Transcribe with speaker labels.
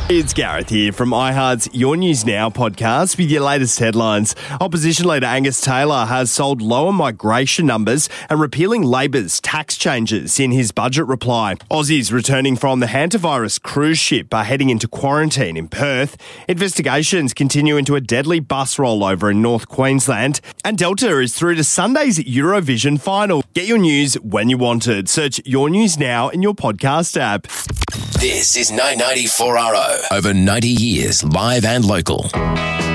Speaker 1: It's Gareth here from iHeart's Your News Now podcast with your latest headlines. Opposition leader Angus Taylor has sold lower migration numbers and repealing Labor's tax changes in his budget reply. Aussies returning from the hantavirus cruise ship are heading into quarantine in Perth. Investigations continue into a deadly bus rollover in North Queensland. And Delta is through to Sunday's Eurovision final. Get your news when you want it. Search Your News Now in your podcast app.
Speaker 2: This is 994RO. Over 90 years, live and local.